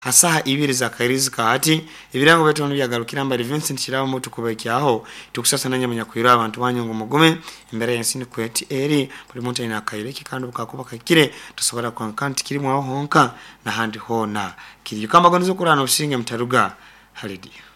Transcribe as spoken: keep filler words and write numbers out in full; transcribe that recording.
hasaha ibiri za kairizi kahati ibirango betono byagarukira mbari Vincent Kirabo mutu kubekyaho tukusasa nanyamanya kwira abantu banyungu mugume imbere yansini kweti eri buri muntu ina kaireki kandi bukakuba kakire tusobora kwa kanti kirimo aho honka na handi hona kiri kamba gonzo kurana ushinge mtaruga Halidi.